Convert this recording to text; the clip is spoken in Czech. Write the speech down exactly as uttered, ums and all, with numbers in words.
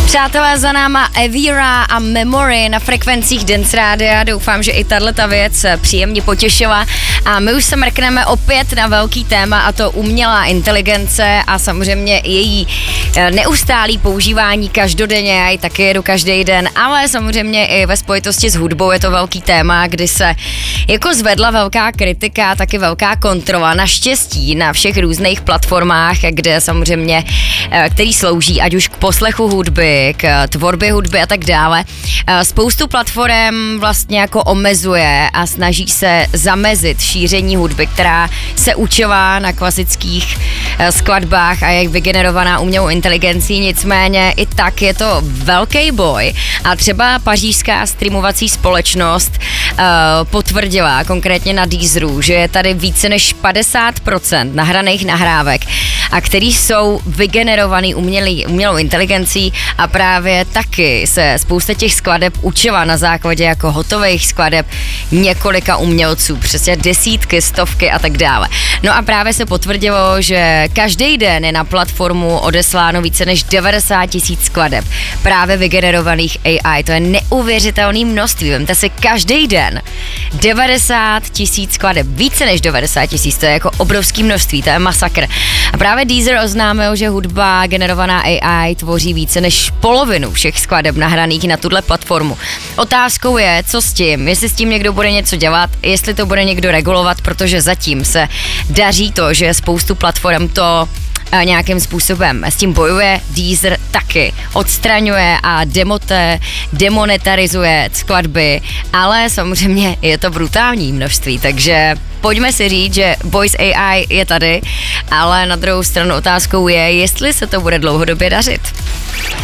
Přátelé, za náma Evira a Memory na frekvencích Dance Rádia. Doufám, že i tato věc příjemně potěšila. A my už se mrkneme opět na velký téma, a to umělá inteligence a samozřejmě její neustálý používání každodenně. Já ji taky jedu každý den, ale samozřejmě i ve spojitosti s hudbou je to velký téma, kdy se jako zvedla velká kritika, taky velká kontrola. Naštěstí na všech různých platformách, kde samozřejmě, který slouží ať už k poslechu hudby, k tvorbě hudby a tak dále. Spoustu platform vlastně jako omezuje a snaží se zamezit šíření hudby, která se učila na klasických skladbách a je vygenerovaná umělou inteligencí, nicméně i tak je to velký boj a třeba pařížská streamovací společnost uh, potvrdila konkrétně na Deezeru, že je tady více než padesát procent nahraných nahrávek, a který jsou vygenerovaný umělý, umělou inteligencí a právě taky se spousta těch skladeb učila na základě jako hotových skladeb několika umělců, přesně desítky, stovky a tak dále. No a právě se potvrdilo, že každý den je na platformu odesláno více než devadesát tisíc skladeb právě vygenerovaných A I. To je neuvěřitelný množství. Vemte si každý den devadesát tisíc skladeb, více než devadesát tisíc, to je jako obrovský množství, to je masakr. A právě Deezer oznámil, že hudba generovaná A I tvoří více než polovinu všech skladeb nahraných na tuhle platformu. Otázkou je, co s tím, jestli s tím někdo bude něco dělat, jestli to bude někdo regulovat, protože zatím se daří to, že spoustu platform to nějakým způsobem s tím bojuje. Deezer taky odstraňuje a demote, demonetarizuje skladby, ale samozřejmě je to brutální množství, takže pojďme si říct, že Voice A I je tady, ale na druhou stranu otázkou je, jestli se to bude dlouhodobě dařit.